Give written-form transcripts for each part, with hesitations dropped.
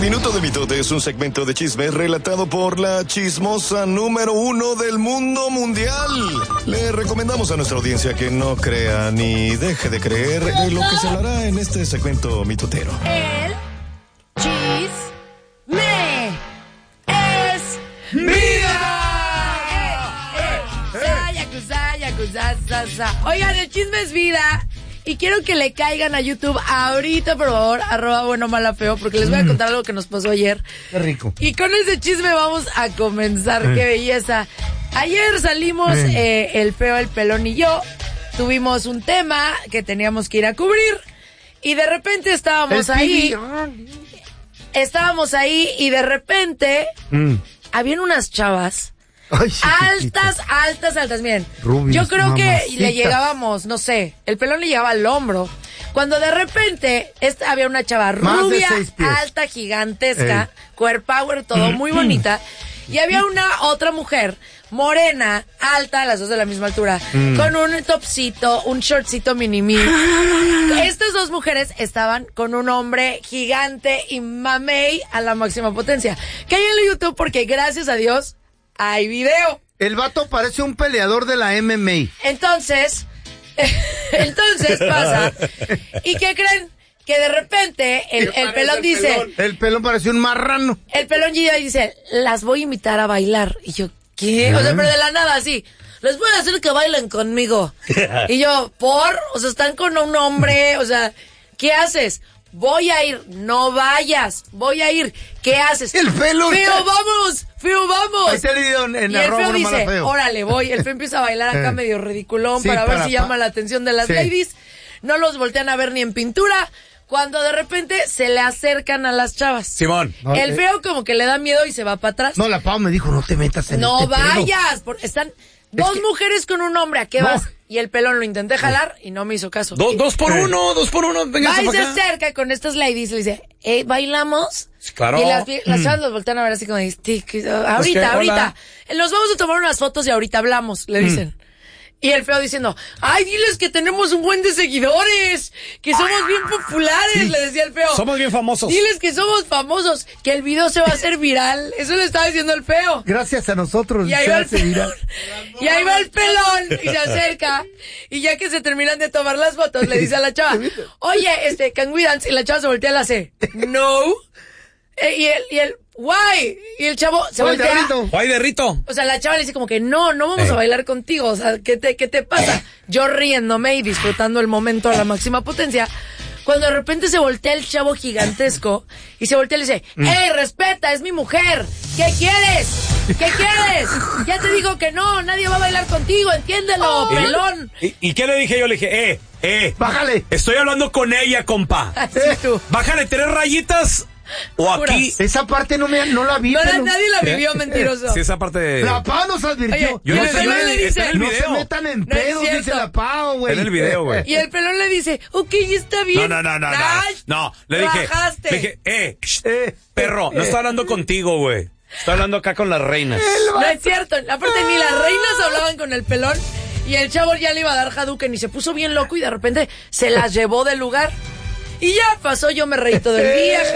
Minuto de Mitote es un segmento de chismes relatado por la chismosa número 1 del mundo mundial. Le recomendamos a nuestra audiencia que no crea ni deje de creer en lo que se hablará en este segmento mitotero. El chisme es vida. Oigan, el chisme es vida. Y quiero que le caigan a YouTube ahorita, por favor, @buenomala_feo, porque les voy a contar algo que nos pasó ayer. Qué rico. Y con ese chisme vamos a comenzar. Qué belleza. Ayer salimos, el feo, el pelón y yo. Tuvimos un tema que teníamos que ir a cubrir. Y de repente estábamos ahí. Estábamos ahí y de repente habían unas chavas. Ay, sí, altas. Miren, Rubias, yo creo que mamacita. le llegábamos, no sé, el pelón le llegaba al hombro. Cuando de repente había una chava Más de rubia, 6 pies. alta, gigantesca, core power, todo muy bonita. Y había una otra mujer, morena, alta, las dos de la misma altura, con un topcito, un shortcito mini. Estas dos mujeres estaban con un hombre gigante y mamey a la máxima potencia. Que hay en YouTube porque gracias a Dios hay video. El vato parece un peleador de la MMA. Entonces pasa. ¿Y qué creen? Que de repente el pelón dice... El pelón parece un marrano. El pelón llega y dice, las voy a invitar a bailar. Y yo, ¿qué? O sea, pero de la nada, así. Les voy a hacer que bailen conmigo. Y yo, ¿por? O sea, están con un hombre, o sea, ¿qué haces? Voy a ir, no vayas, voy a ir. ¿Qué haces? El pelón. Feo, vamos. Ahí está el video en Y el feo dice, feo. órale, voy. El feo empieza a bailar acá medio ridiculón Sí, para ver si llama la atención de las ladies. No los voltean a ver ni en pintura. Cuando de repente se le acercan a las chavas. Simón. El feo como que le da miedo y se va para atrás. No, la Pau me dijo, no te metas en No este pedo. vayas. Están dos mujeres con un hombre. ¿A qué vas? Y el pelón lo intenté jalar y no me hizo caso. Dos por uno. Venga, Va y se para acá. acerca con estas ladies y le dice, ¿bailamos? Sí, claro. Y las chavas los voltean a ver así como, ahorita. Nos vamos a tomar unas fotos y ahorita hablamos, le dicen. Y el feo diciendo, ay, diles que tenemos un buen de seguidores, que somos bien populares, le decía el feo. Somos bien famosos. Diles que somos famosos, que el video se va a hacer viral. Eso le estaba diciendo el feo. Gracias a nosotros. Y ahí se va el hace viral. Y ahí va el pelón y se acerca. Y ya que se terminan de tomar las fotos, le dice a la chava, oye, can we dance? Y la chava se voltea y la hace, no. Y el, why? Y el chavo se voltea. Guay de Rito. O sea, la chava le dice como que no vamos a bailar contigo. O sea, ¿qué te pasa? Yo riéndome y disfrutando el momento a la máxima potencia. Cuando de repente se voltea el chavo gigantesco y se voltea y le dice, ¡ey, respeta, es mi mujer! ¿Qué quieres? Ya te digo que no, nadie va a bailar contigo, entiéndelo, pelón. ¿Y qué le dije yo? Le dije, Bájale. estoy hablando con ella, compa. Así tú. Bájale 3 rayitas o aquí. Esa parte no la vi. pero- Nadie la vivió, mentiroso. Sí, esa parte de... La Pau nos advirtió. Oye, Yo no el sé, pelón le dice, está en el No se video. metan en No es pedos, cierto. dice la Pau, güey. En el video, güey. Y el pelón le dice, ok, está bien. No. Ay, No, le dije, bajaste. perro, no está hablando contigo, güey. Está hablando acá con las reinas. No es cierto. Aparte, ni las reinas hablaban con el pelón. Y el chavo ya le iba a dar Hadouken y se puso bien loco y de repente se las llevó del lugar. Y ya pasó, yo me reí todo el día.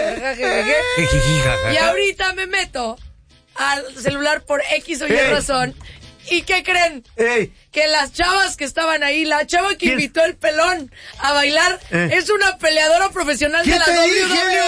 Y ahorita me meto al celular por X o Y razón. ¿Y qué creen? Que las chavas que estaban ahí, la chava que invitó el pelón a bailar, es una peleadora profesional de la WWE.